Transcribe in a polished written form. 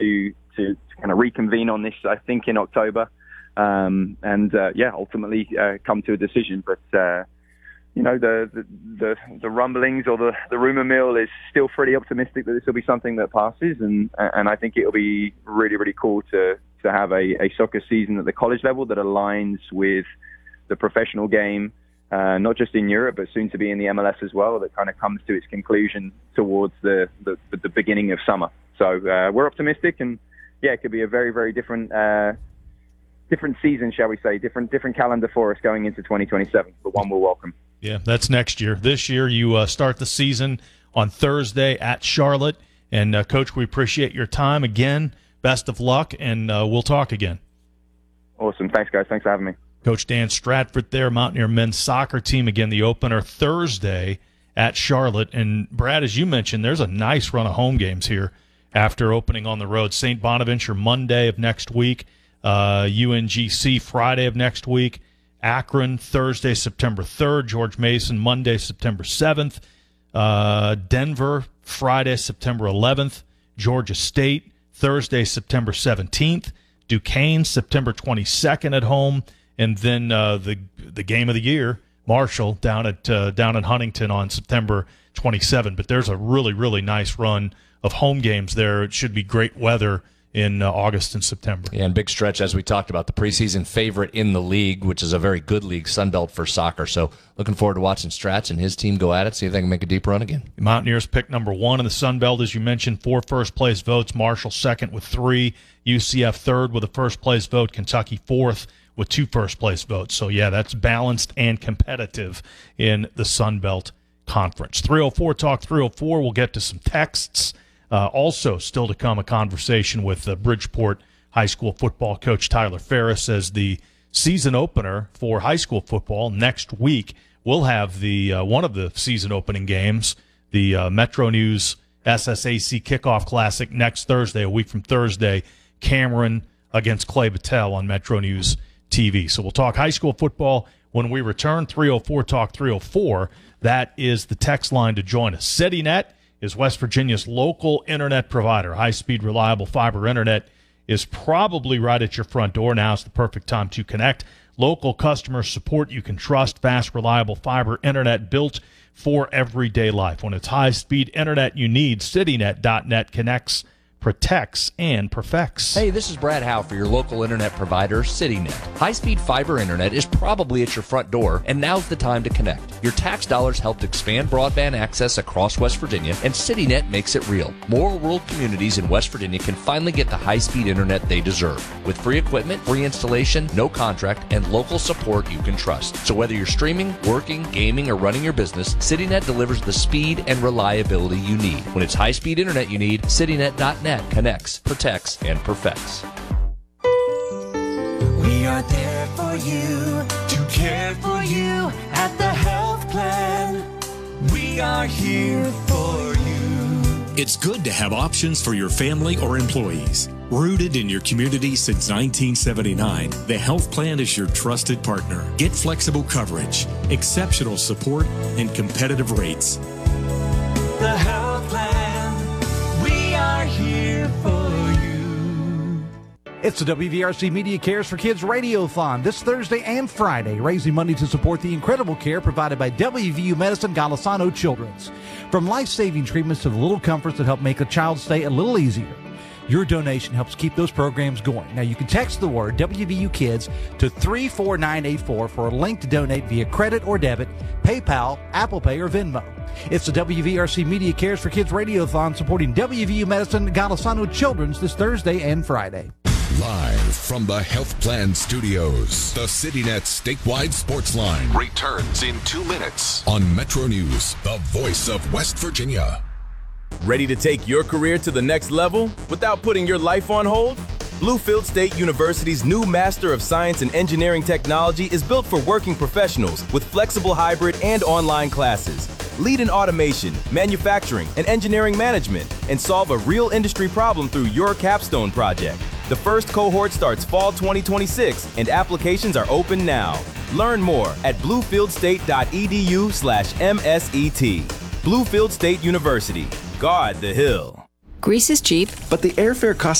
to kind of reconvene on this, I think, in October, ultimately come to a decision. But the rumblings or the rumor mill is still pretty optimistic that this will be something that passes, and I think it'll be really, really cool to have a soccer season at the college level that aligns with the professional game, not just in Europe, but soon to be in the MLS as well, that kind of comes to its conclusion towards the beginning of summer. So we're optimistic, and it could be a very, very different season, shall we say, different calendar for us going into 2027, but one we'll welcome. Yeah, that's next year. This year you start the season on Thursday at Charlotte, and Coach, we appreciate your time again. Best of luck, and we'll talk again. Awesome. Thanks, guys. Thanks for having me. Coach Dan Stratford there, Mountaineer men's soccer team. Again, the opener Thursday at Charlotte. And, Brad, as you mentioned, there's a nice run of home games here after opening on the road. St. Bonaventure Monday of next week, UNGC Friday of next week, Akron Thursday, September 3rd, George Mason Monday, September 7th, Denver Friday, September 11th, Georgia State Thursday, September 17th, Duquesne, September 22nd at home, and then the game of the year, Marshall, down in Huntington on September 27th. But there's a really, really nice run of home games there. It should be great weather in August and September. Yeah, and big stretch, as we talked about, the preseason favorite in the league, which is a very good league, Sunbelt for soccer. So looking forward to watching Strats and his team go at it, see if they can make a deep run again. The Mountaineers pick number 1 in the Sunbelt, as you mentioned, 4 first-place votes. Marshall second with 3. UCF third with a first-place vote. Kentucky fourth with 2 first-place votes. So, yeah, that's balanced and competitive in the Sunbelt Conference. 304 Talk 304. We'll get to some texts. Also, still to come, a conversation with Bridgeport High School football coach Tyler Ferris as the season opener for high school football next week. We'll have the one of the season opening games, the Metro News SSAC Kickoff Classic next Thursday, a week from Thursday, Cameron against Clay Battelle on Metro News TV. So we'll talk high school football when we return. 304 Talk 304. That is the text line to join us. CityNet is West Virginia's local internet provider. High-speed, reliable fiber internet is probably right at your front door. Now is the perfect time to connect. Local customer support you can trust. Fast, reliable fiber internet built for everyday life. When it's high-speed internet you need, CityNet.net connects, protects, and perfects. Hey, this is Brad Howe for your local internet provider, CityNet. High-speed fiber internet is probably at your front door, and now's the time to connect. Your tax dollars helped expand broadband access across West Virginia, and CityNet makes it real. More rural communities in West Virginia can finally get the high-speed internet they deserve. With free equipment, free installation, no contract, and local support you can trust. So whether you're streaming, working, gaming, or running your business, CityNet delivers the speed and reliability you need. When it's high-speed internet you need, CityNet.net connects, protects, and perfects. We are there for you, to care for you at the health plan. We are here for you. It's good to have options for your family or employees. Rooted in your community since 1979, the health plan is your trusted partner. Get flexible coverage, exceptional support, and competitive rates. The health plan, we are here for you. It's the WVRC Media Cares for Kids Radiothon this Thursday and Friday, raising money to support the incredible care provided by WVU Medicine Golisano Children's. From life-saving treatments to the little comforts that help make a child's stay a little easier. Your donation helps keep those programs going. Now, you can text the word WVU Kids to 34984 for a link to donate via credit or debit, PayPal, Apple Pay, or Venmo. It's the WVRC Media Cares for Kids Radiothon supporting WVU Medicine Golisano Children's this Thursday and Friday. Live from the Health Plan Studios, the CityNet statewide sports line returns in 2 minutes on Metro News, the voice of West Virginia. Ready to take your career to the next level without putting your life on hold? Bluefield State University's new Master of Science in Engineering Technology is built for working professionals with flexible hybrid and online classes. Lead in automation, manufacturing, and engineering management, and solve a real industry problem through your capstone project. The first cohort starts fall 2026, and applications are open now. Learn more at bluefieldstate.edu/MSET. Bluefield State University. Guard the Hill. Greece is cheap, but the airfare costs